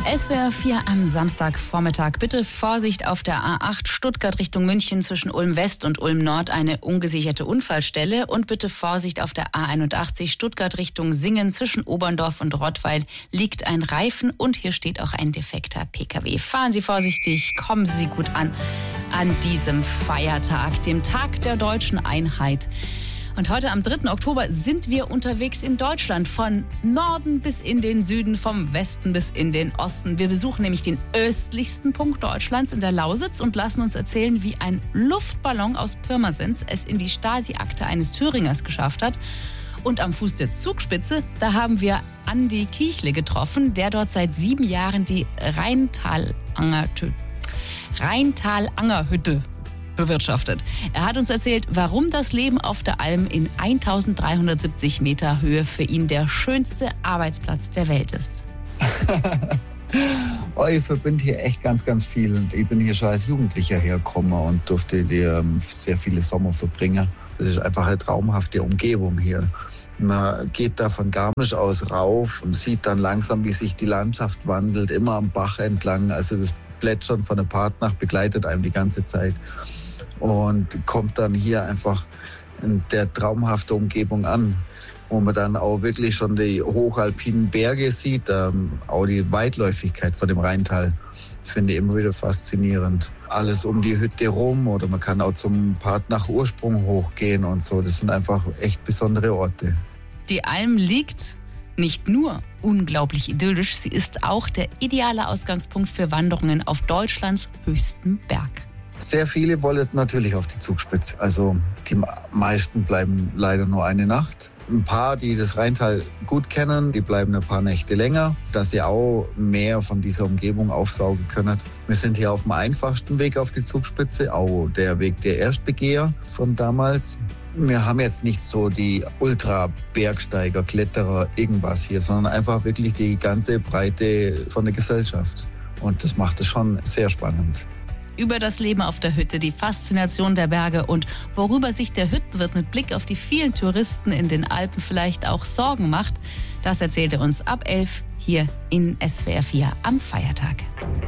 SWR 4 am Samstagvormittag. Bitte Vorsicht auf der A8 Stuttgart Richtung München zwischen Ulm West und Ulm Nord, eine ungesicherte Unfallstelle. Und bitte Vorsicht auf der A81 Stuttgart Richtung Singen zwischen Oberndorf und Rottweil liegt ein Reifen und hier steht auch ein defekter Pkw. Fahren Sie vorsichtig, kommen Sie gut an diesem Feiertag, dem Tag der deutschen Einheit. Und heute am 3. Oktober sind wir unterwegs in Deutschland, von Norden bis in den Süden, vom Westen bis in den Osten. Wir besuchen nämlich den östlichsten Punkt Deutschlands in der Lausitz und lassen uns erzählen, wie ein Luftballon aus Pirmasens es in die Stasi-Akte eines Thüringers geschafft hat. Und am Fuß der Zugspitze, da haben wir Andi Kiechle getroffen, der dort seit 7 Jahren die Rheintalangerhütte bewirtschaftet. Er hat uns erzählt, warum das Leben auf der Alm in 1370 Meter Höhe für ihn der schönste Arbeitsplatz der Welt ist. Ich verbinde hier echt ganz, ganz viel. Ich bin hier schon als Jugendlicher hergekommen und durfte hier sehr viele Sommer verbringen. Das ist einfach eine traumhafte Umgebung hier. Man geht da von Garmisch aus rauf und sieht dann langsam, wie sich die Landschaft wandelt, immer am Bach entlang. Also das Plätschern von der Partnach begleitet einem die ganze Zeit. Und kommt dann hier einfach in der traumhaften Umgebung an, wo man dann auch wirklich schon die hochalpinen Berge sieht, auch die Weitläufigkeit von dem Rheintal. Finde ich immer wieder faszinierend. Alles um die Hütte rum oder man kann auch zum Partnach Ursprung hochgehen und so. Das sind einfach echt besondere Orte. Die Alm liegt nicht nur unglaublich idyllisch, sie ist auch der ideale Ausgangspunkt für Wanderungen auf Deutschlands höchstem Berg. Sehr viele wollen natürlich auf die Zugspitze. Also die meisten bleiben leider nur eine Nacht. Ein paar, die das Rheintal gut kennen, die bleiben ein paar Nächte länger, dass sie auch mehr von dieser Umgebung aufsaugen können. Wir sind hier auf dem einfachsten Weg auf die Zugspitze, auch der Weg der Erstbegeher von damals. Wir haben jetzt nicht so die Ultra-Bergsteiger, Kletterer, irgendwas hier, sondern einfach wirklich die ganze Breite von der Gesellschaft. Und das macht es schon sehr spannend. Über das Leben auf der Hütte, die Faszination der Berge und worüber sich der Hüttenwirt mit Blick auf die vielen Touristen in den Alpen vielleicht auch Sorgen macht, das erzählt er uns ab 11 hier in SWR 4 am Feiertag.